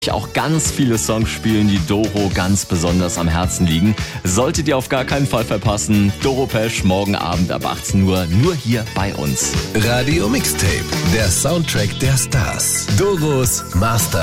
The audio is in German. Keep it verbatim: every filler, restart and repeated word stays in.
auch ganz viele Songs spielen, die Doro ganz besonders am Herzen liegen. Solltet ihr auf gar keinen Fall verpassen, Doro Pesch morgen Abend ab achtzehn Uhr, nur hier bei uns. Radio Mixtape, der Soundtrack der Stars. Doros Master